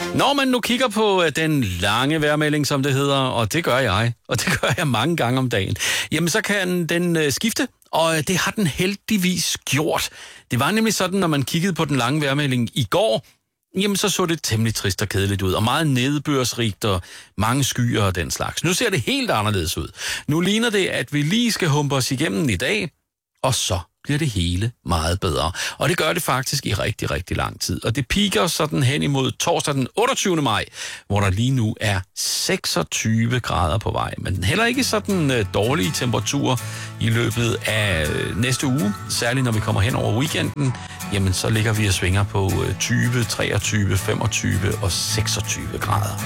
Når man nu kigger på den lange vejrmelding, som det hedder, og det gør jeg, og det gør jeg mange gange om dagen, jamen så kan den skifte, og det har den heldigvis gjort. Det var nemlig sådan, når man kiggede på den lange vejrmelding i går, jamen så det temmelig trist og kedeligt ud, og meget nedbørsrigt og mange skyer og den slags. Nu ser det helt anderledes ud. Nu ligner det, at vi lige skal humpe os igennem i dag, og så bliver det hele meget bedre. Og det gør det faktisk i rigtig, rigtig lang tid. Og det piker sådan hen imod torsdag den 28. maj, hvor der lige nu er 26 grader på vej. Men heller ikke sådan dårlige temperaturer i løbet af næste uge. Særligt når vi kommer hen over weekenden, jamen så ligger vi og svinger på 20, 23, 25 og 26 grader.